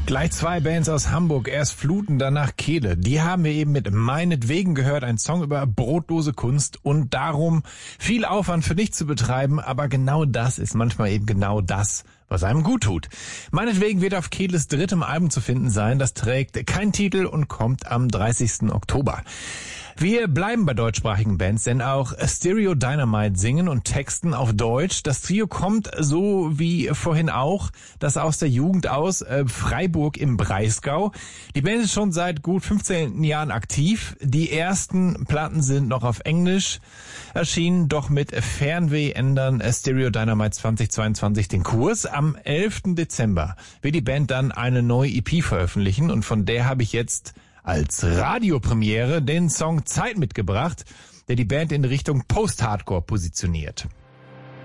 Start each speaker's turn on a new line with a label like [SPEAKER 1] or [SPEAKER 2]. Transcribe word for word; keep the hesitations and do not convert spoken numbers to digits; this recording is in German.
[SPEAKER 1] Gleich zwei Bands aus Hamburg, erst Fluten, danach Kehle. Die haben wir eben mit Meinetwegen gehört, ein Song über brotlose Kunst und darum, viel Aufwand für nichts zu betreiben, aber genau das ist manchmal eben genau das, was einem gut tut. Meinetwegen wird auf Kehles drittem Album zu finden sein, das trägt keinen Titel und kommt am dreißigsten Oktober. Wir bleiben bei deutschsprachigen Bands, denn auch Stereo Dynamite singen und texten auf Deutsch. Das Trio kommt, so wie vorhin auch, das aus der Jugend aus äh, Freiburg im Breisgau. Die Band ist schon seit gut fünfzehn Jahren aktiv. Die ersten Platten sind noch auf Englisch erschienen, doch mit Fernweh ändern Stereo Dynamite zweitausendzweiundzwanzig den Kurs. Am elften Dezember wird die Band dann eine neue E P veröffentlichen und von der habe ich jetzt als Radiopremiere den Song Zeit mitgebracht, der die Band in Richtung Post-Hardcore positioniert.